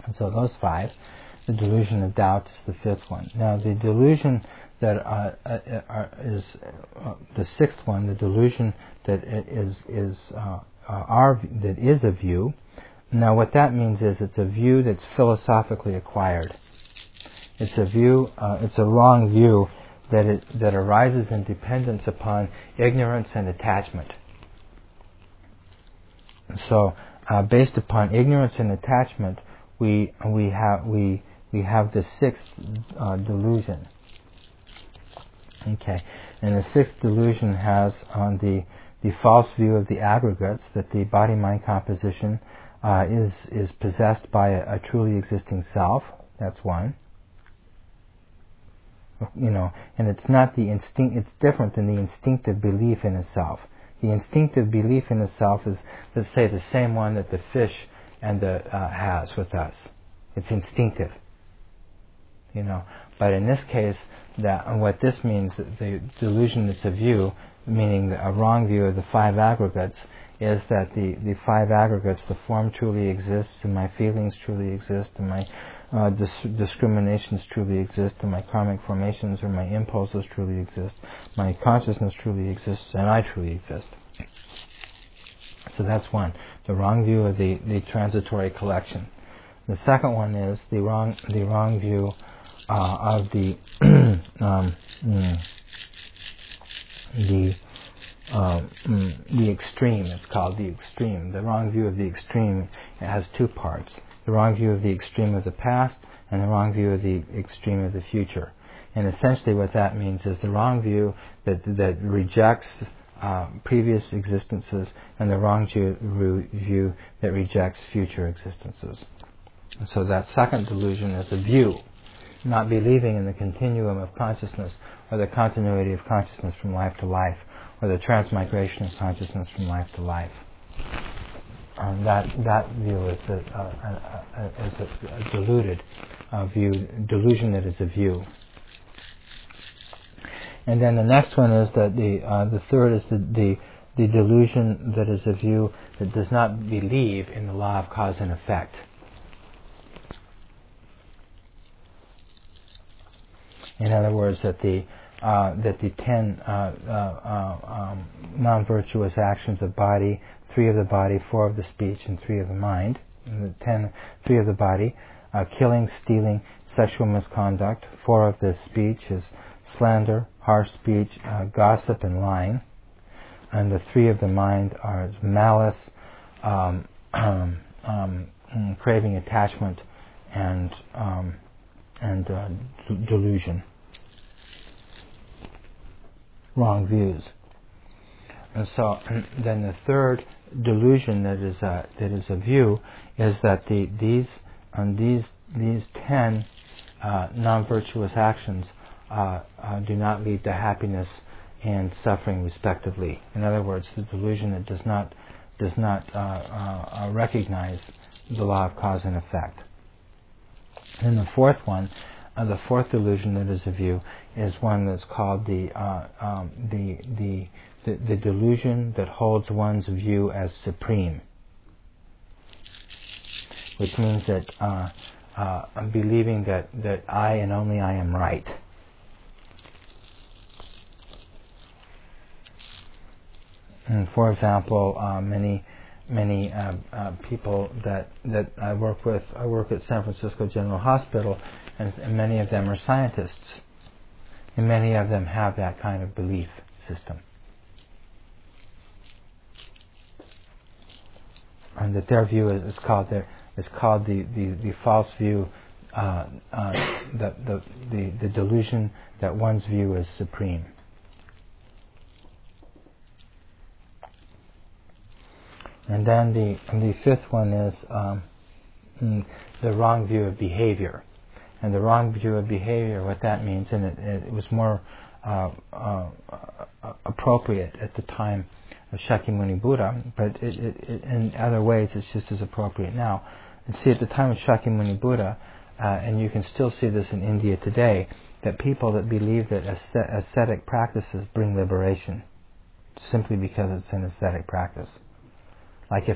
And so those five. The delusion of doubt is the fifth one. Now the delusion that is the sixth one, the delusion that is a view. Now what that means is it's a view that's philosophically acquired. It's a view, it's a wrong view that arises in dependence upon ignorance and attachment. So based upon ignorance and attachment, we have the sixth delusion. Okay, and the sixth delusion has on the false view of the aggregates that the body-mind composition is possessed by a truly existing self. That's one. And it's not the instinct. It's different than the instinctive belief in a self. The instinctive belief in a self is, let's say, the same one that the fish and has with us. It's instinctive. But in this case, what this means, the delusion that's a view, meaning a wrong view of the five aggregates, is that the five aggregates, the form truly exists, and my feelings truly exist, and my discriminations truly exist, and my karmic formations or my impulses truly exist, my consciousness truly exists, and I truly exist. So that's one, the wrong view of the transitory collection. The second one is the wrong view of the extreme. It's called the extreme. The wrong view of the extreme has two parts: the wrong view of the extreme of the past and the wrong view of the extreme of the future. And essentially, what that means is the wrong view that rejects previous existences, and the wrong view that rejects future existences. And so that second delusion is a view, not believing in the continuum of consciousness, or the continuity of consciousness from life to life, or the transmigration of consciousness from life to life. That view is a deluded view, delusion that is a view. And then the next one is that the third is the delusion that is a view that does not believe in the law of cause and effect. In other words, that the 10 non-virtuous actions of body, 3 of the body, 4 of the speech, and 3 of the mind. And the 3 of the body, killing, stealing, sexual misconduct. 4 of the speech is slander, harsh speech, gossip, and lying. And the 3 of the mind are malice, craving, attachment, and delusion. Wrong views. And so then the third delusion that is a view is that these 10 non-virtuous actions do not lead to happiness and suffering respectively. In other words, the delusion that does not recognize the law of cause and effect. And the fourth one, the fourth delusion that is a view, is one that's called the delusion that holds one's view as supreme, which means that I'm believing that I and only I am right. And for example, many people that I work with, I work at San Francisco General Hospital, and many of them are scientists, and many of them have that kind of belief system, and that their view is called the false view, the delusion that one's view is supreme. And then the fifth one is the wrong view of behavior. And the wrong view of behavior, what that means, and it was more appropriate at the time of Shakyamuni Buddha, but in other ways it's just as appropriate now. And see, at the time of Shakyamuni Buddha, and you can still see this in India today, that people that believe that ascetic practices bring liberation, simply because it's an ascetic practice. Like if